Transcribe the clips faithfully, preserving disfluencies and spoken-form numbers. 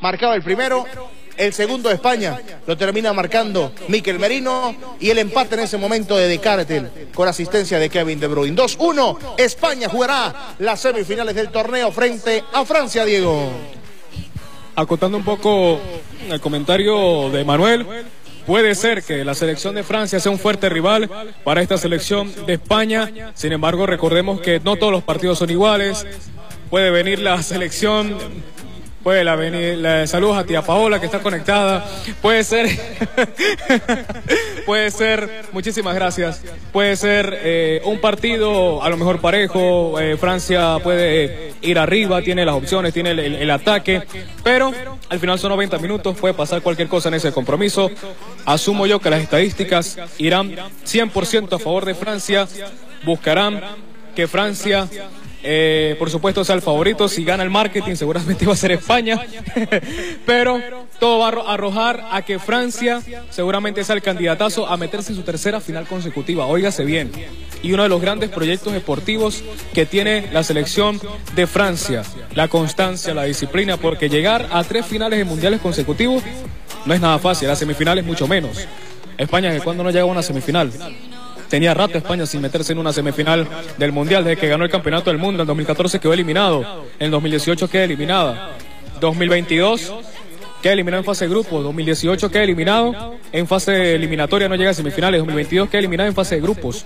marcaba el primero, el segundo de España lo termina marcando Mikel Merino y el empate en ese momento de De Cartel con asistencia de Kevin De Bruyne. dos uno, España jugará las semifinales del torneo frente a Francia, Diego. Acotando un poco el comentario de Manuel, puede ser que la selección de Francia sea un fuerte rival para esta selección de España. Sin embargo, recordemos que no todos los partidos son iguales. Puede venir la selección... Puede la venir, la, saludos a tía Paola que está conectada. Puede ser, puede ser, muchísimas gracias. Puede ser eh, un partido a lo mejor parejo. Eh, Francia puede ir arriba, tiene las opciones, tiene el, el, el ataque. Pero al final son noventa minutos, puede pasar cualquier cosa en ese compromiso. Asumo yo que las estadísticas irán cien por ciento a favor de Francia. Buscarán que Francia... Eh, por supuesto sea el favorito. Si gana el marketing seguramente va a ser España. Pero todo va a arrojar a que Francia seguramente sea el candidatazo a meterse en su tercera final consecutiva. Óigase bien. Y uno de los grandes proyectos deportivos que tiene la selección de Francia, la constancia, la disciplina, porque llegar a tres finales de mundiales consecutivos no es nada fácil, las semifinales mucho menos. España, ¿de cuándo no llega a una semifinal? Tenía rato España sin meterse en una semifinal del Mundial, desde que ganó el Campeonato del Mundo. En dos mil catorce quedó eliminado, en dos mil dieciocho queda eliminada, dos mil veintidós queda eliminado en fase de grupos, dos mil dieciocho queda eliminado en fase eliminatoria, no llega a semifinales, dos mil veintidós queda eliminado en fase de grupos.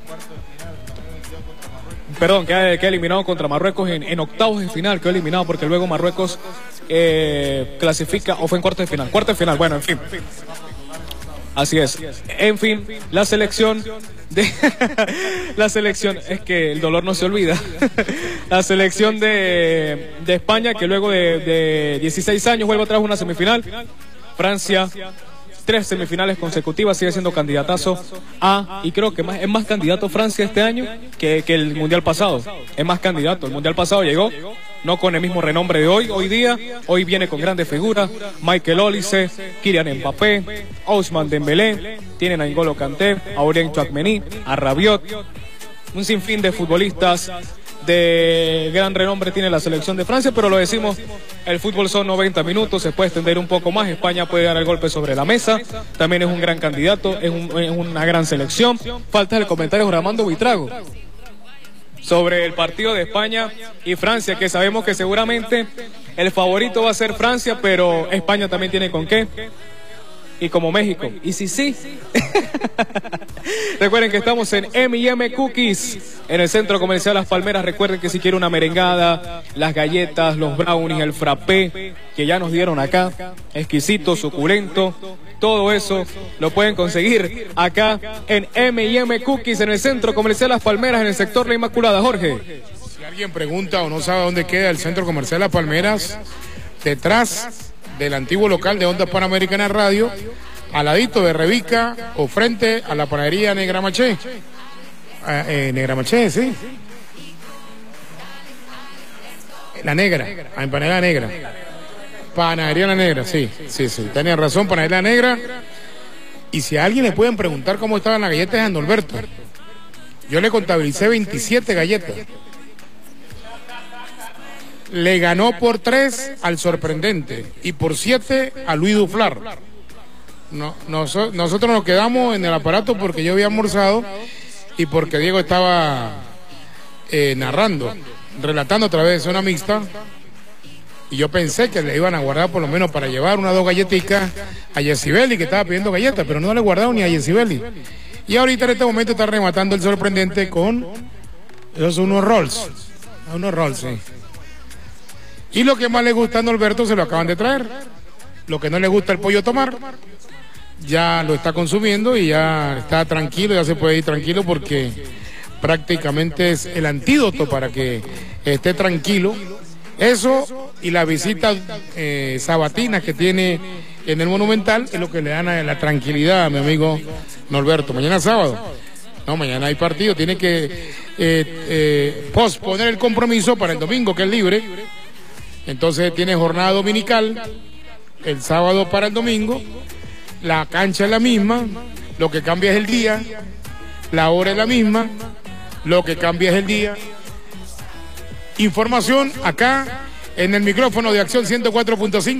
Perdón, queda, queda eliminado contra Marruecos en, en octavos de final, quedó eliminado porque luego Marruecos eh, clasifica, o fue en cuartos de final, cuartos de final, bueno, en fin. Así es. En fin, la selección de la selección es que el dolor no se olvida. La selección de, de España, que luego de, de dieciséis años vuelve otra vez a una semifinal. Francia, tres semifinales consecutivas, sigue siendo candidatazo a, y creo que más, es más candidato Francia este año que, que el Mundial pasado. Es más candidato. El Mundial pasado llegó no con el mismo renombre de hoy, hoy día, hoy viene con grandes figuras, Michael Olise, Kylian Mbappé, Ousmane Dembélé, tienen a N'Golo Kanté, a Aurélien Tchouameni, a Rabiot, un sinfín de futbolistas de gran renombre tiene la selección de Francia, pero lo decimos, el fútbol son noventa minutos, se puede extender un poco más, España puede dar el golpe sobre la mesa, también es un gran candidato, es, un, es una gran selección. Falta el comentario de Armando Buitrago sobre el partido de España y Francia, que sabemos que seguramente el favorito va a ser Francia, pero España también tiene con qué. Y como México. Y si sí. Recuerden que estamos en eme y eme Cookies, en el Centro Comercial Las Palmeras. Recuerden que si quiere una merengada, las galletas, los brownies, el frappé, que ya nos dieron acá, exquisito, suculento, todo eso lo pueden conseguir acá en eme y eme Cookies, en el Centro Comercial Las Palmeras, en el sector La Inmaculada. Jorge. Si alguien pregunta o no sabe dónde queda el Centro Comercial Las Palmeras, detrás del antiguo local de Onda Panamericana Radio, al ladito de Revica o frente a la panadería Negramaché. Eh, eh, Negramaché, sí. La Negra, a Empanada Negra. Panadería La Negra, sí, sí, sí. Tenían razón, Panadería La Negra. Y si a alguien le pueden preguntar cómo estaban las galletas de Andolberto, yo le contabilicé veintisiete galletas. Le ganó por tres al sorprendente y por siete a Luis Duflar. No, noso, nosotros nos quedamos en el aparato porque yo había almorzado y porque Diego estaba eh, narrando, relatando otra vez una mixta. Y yo pensé que le iban a guardar por lo menos para llevar una o dos galletitas a Yesibeli, que estaba pidiendo galletas, pero no le guardaron ni a Yesibeli. Y ahorita en este momento está rematando el sorprendente con esos unos rolls. Unos rolls, sí. Y lo que más le gusta a Norberto se lo acaban de traer. Lo que no le gusta el pollo tomar, ya lo está consumiendo y ya está tranquilo, ya se puede ir tranquilo porque prácticamente es el antídoto para que esté tranquilo. Eso y la visita eh, sabatina que tiene en el Monumental es lo que le dan a la tranquilidad a mi amigo Norberto. Mañana sábado. No, mañana hay partido. Tiene que eh, eh, posponer el compromiso para el domingo, que es libre. Entonces tiene jornada dominical el sábado para el domingo. La cancha es la misma, lo que cambia es el día, la hora es la misma, lo que cambia es el día. Información acá en el micrófono de Acción ciento cuatro punto cinco.